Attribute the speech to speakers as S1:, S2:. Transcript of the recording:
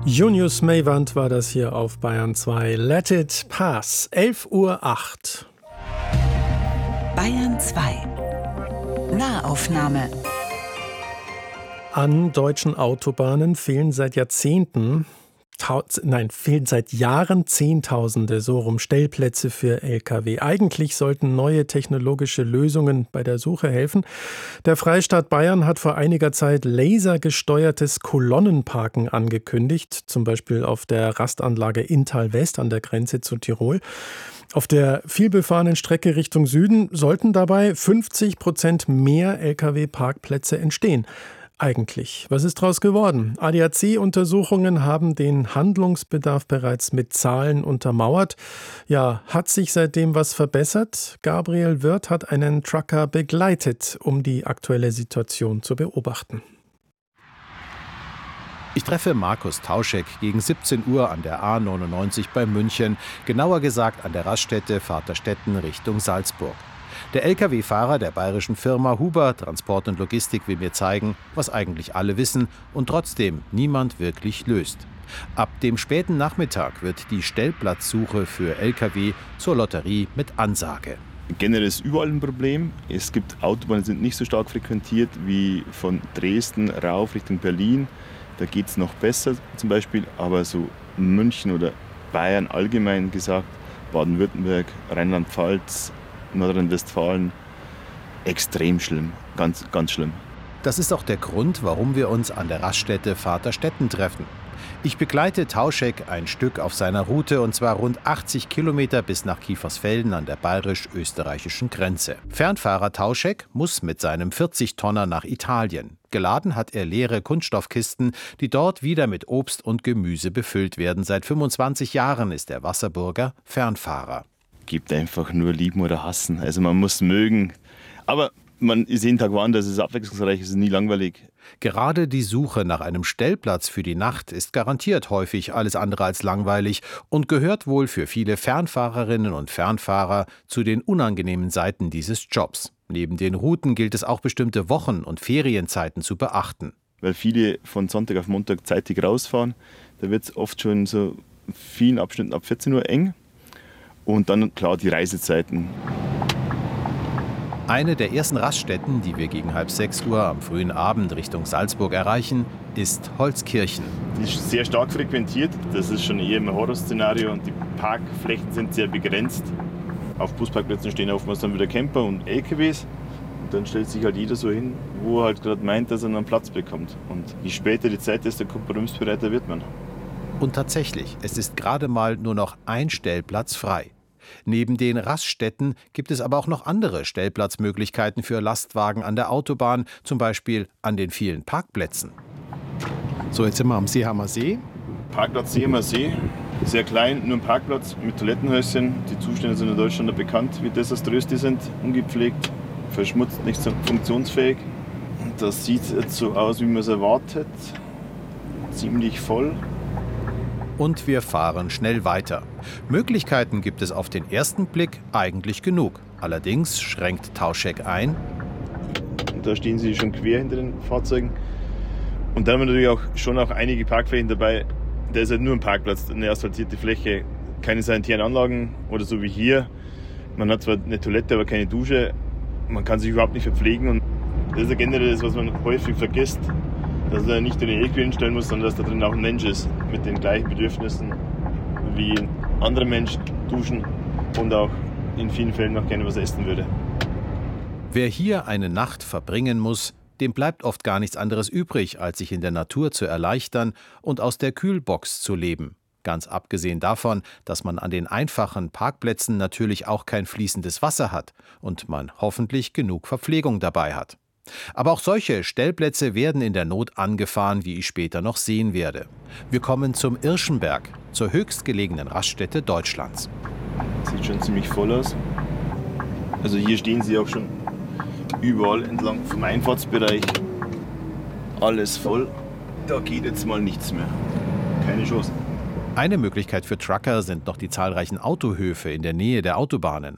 S1: Junius Meiwand war das hier auf Bayern 2. Let it pass. 11:08 Uhr.
S2: Bayern 2. Nahaufnahme.
S1: An deutschen Autobahnen fehlen seit Jahren Zehntausende Stellplätze für Lkw. Eigentlich sollten neue technologische Lösungen bei der Suche helfen. Der Freistaat Bayern hat vor einiger Zeit lasergesteuertes Kolonnenparken angekündigt, zum Beispiel auf der Rastanlage Inntal West an der Grenze zu Tirol. Auf der vielbefahrenen Strecke Richtung Süden sollten dabei 50% mehr Lkw-Parkplätze entstehen. Eigentlich. Was ist daraus geworden? ADAC-Untersuchungen haben den Handlungsbedarf bereits mit Zahlen untermauert. Ja, hat sich seitdem was verbessert? Gabriel Wirth hat einen Trucker begleitet, um die aktuelle Situation zu beobachten.
S3: Ich treffe Markus Tauschek gegen 17 Uhr an der A99 bei München, genauer gesagt an der Raststätte Vaterstetten Richtung Salzburg. Der Lkw-Fahrer der bayerischen Firma Huber Transport und Logistik will mir zeigen, was eigentlich alle wissen und trotzdem niemand wirklich löst. Ab dem späten Nachmittag wird die Stellplatzsuche für Lkw zur Lotterie mit Ansage.
S4: Generell ist überall ein Problem. Es gibt Autobahnen, die sind nicht so stark frequentiert wie von Dresden rauf Richtung Berlin. Da geht es noch besser zum Beispiel, aber so München oder Bayern allgemein gesagt, Baden-Württemberg, Rheinland-Pfalz, Nordrhein-Westfalen, extrem schlimm, ganz, ganz schlimm.
S3: Das ist auch der Grund, warum wir uns an der Raststätte Vaterstetten treffen. Ich begleite Tauschek ein Stück auf seiner Route, und zwar rund 80 Kilometer bis nach Kiefersfelden an der bayerisch-österreichischen Grenze. Fernfahrer Tauschek muss mit seinem 40-Tonner nach Italien. Geladen hat er leere Kunststoffkisten, die dort wieder mit Obst und Gemüse befüllt werden. Seit 25 Jahren ist der Wasserburger Fernfahrer.
S4: Gibt einfach nur lieben oder hassen. Also man muss mögen. Aber man ist jeden Tag woanders, es ist abwechslungsreich, es ist nie langweilig.
S3: Gerade die Suche nach einem Stellplatz für die Nacht ist garantiert häufig alles andere als langweilig und gehört wohl für viele Fernfahrerinnen und Fernfahrer zu den unangenehmen Seiten dieses Jobs. Neben den Routen gilt es auch bestimmte Wochen- und Ferienzeiten zu beachten.
S4: Weil viele von Sonntag auf Montag zeitig rausfahren, da wird es oft schon in so vielen Abschnitten ab 14 Uhr eng. Und dann klar die Reisezeiten.
S3: Eine der ersten Raststätten, die wir gegen 5:30 am frühen Abend Richtung Salzburg erreichen, ist Holzkirchen.
S4: Die ist sehr stark frequentiert. Das ist schon eher ein Horrorszenario und die Parkflächen sind sehr begrenzt. Auf Busparkplätzen stehen oftmals dann wieder Camper und LKWs. Und dann stellt sich halt jeder so hin, wo er halt gerade meint, dass er einen Platz bekommt. Und je später die Zeit ist, desto kompromissbereiter wird man.
S3: Und tatsächlich, es ist gerade mal nur noch ein Stellplatz frei. Neben den Raststätten gibt es aber auch noch andere Stellplatzmöglichkeiten für Lastwagen an der Autobahn, zum Beispiel an den vielen Parkplätzen. So, jetzt sind wir am Seehamer See.
S4: Parkplatz Seehamer See, sehr klein, nur ein Parkplatz mit Toilettenhäuschen. Die Zustände sind in Deutschland bekannt, wie desaströs die sind, ungepflegt, verschmutzt, nicht so funktionsfähig. Das sieht jetzt so aus, wie man es erwartet, ziemlich voll.
S3: Und wir fahren schnell weiter. Möglichkeiten gibt es auf den ersten Blick eigentlich genug. Allerdings schränkt Tauschek ein.
S4: Und da stehen sie schon quer hinter den Fahrzeugen. Und dann haben wir natürlich auch einige Parkflächen dabei. Da ist halt nur ein Parkplatz, eine asphaltierte Fläche, keine sanitären Anlagen oder so wie hier. Man hat zwar eine Toilette, aber keine Dusche. Man kann sich überhaupt nicht verpflegen. Und das ist ja generell das, was man häufig vergisst. Dass er nicht nur den LKW hinstellen muss, sondern dass da drin auch ein Mensch ist mit den gleichen Bedürfnissen wie ein anderer Mensch, duschen und auch in vielen Fällen noch gerne was essen würde.
S3: Wer hier eine Nacht verbringen muss, dem bleibt oft gar nichts anderes übrig, als sich in der Natur zu erleichtern und aus der Kühlbox zu leben. Ganz abgesehen davon, dass man an den einfachen Parkplätzen natürlich auch kein fließendes Wasser hat und man hoffentlich genug Verpflegung dabei hat. Aber auch solche Stellplätze werden in der Not angefahren, wie ich später noch sehen werde. Wir kommen zum Irschenberg, zur höchstgelegenen Raststätte Deutschlands.
S4: Sieht schon ziemlich voll aus. Also hier stehen sie auch schon überall entlang vom Einfahrtsbereich. Alles voll. Da geht jetzt mal nichts mehr. Keine Chance.
S3: Eine Möglichkeit für Trucker sind noch die zahlreichen Autohöfe in der Nähe der Autobahnen.